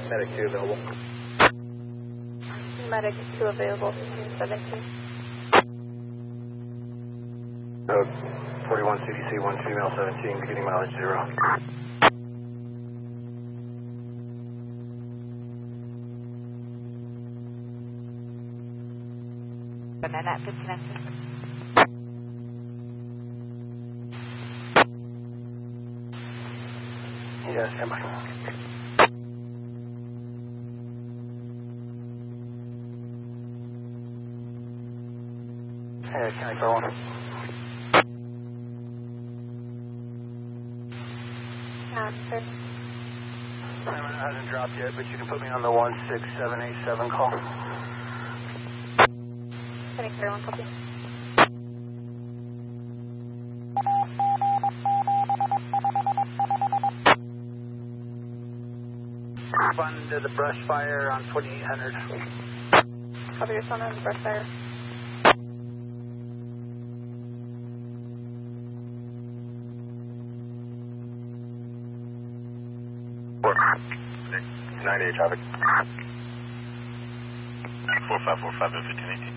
Medic 2 available. Medic 2 available, 1517. Code 41 CDC 1 female 17, beginning mileage 0. Banana 1519. Yeah, stand by. Hey, County Car 1. Sir. It hasn't dropped yet, but you can put me on the 16787 call. County Car 1, copy. Respond to the brush fire on 2800. Copy, respond on the brush fire. What? 98 traffic. 4545 and 1518.